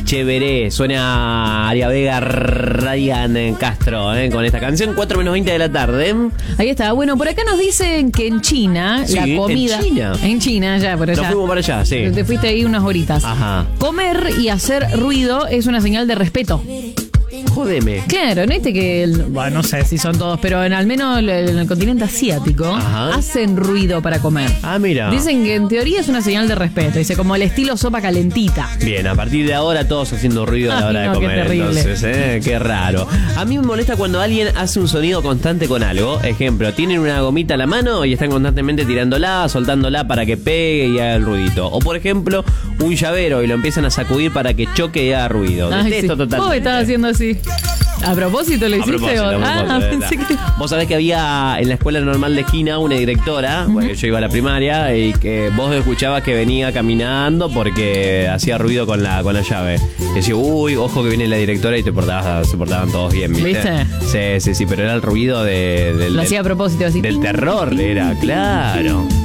Chévere. Suena Aria Vega, Ryan Castro, con esta canción. 4:20 de la tarde. Ahí está. Bueno, por acá nos dicen que en China, Sí, la comida... en China, ya, por allá. Nos fuimos para allá, sí. Te fuiste ahí unas horitas. Ajá. Comer y hacer ruido es una señal de respeto. Jódeme. Claro, no que bueno, no sé si son todos, pero al menos en el continente asiático hacen ruido para comer. Ah, mira. Dicen que en teoría es una señal de respeto. Dice, como el estilo sopa calentita. Bien, a partir de ahora todos haciendo ruido a la hora de comer. Qué terrible. Entonces, qué raro. A mí me molesta cuando alguien hace un sonido constante con algo. Ejemplo, tienen una gomita a la mano y están constantemente tirándola, soltándola para que pegue y haga el ruidito. O por ejemplo, un llavero y lo empiezan a sacudir para que choque y haga ruido. Detesto totalmente. Vos estabas haciendo así. ¿A propósito lo hiciste? Pensé que... Vos sabés que había en la escuela normal de esquina una directora, porque yo iba a la primaria, y que vos escuchabas que venía caminando porque hacía ruido con la llave. Y decía, uy, ojo que viene la directora, y se portaban todos bien, ¿viste? Sí, pero era el ruido lo hacía a propósito, así. Del terror, era, claro.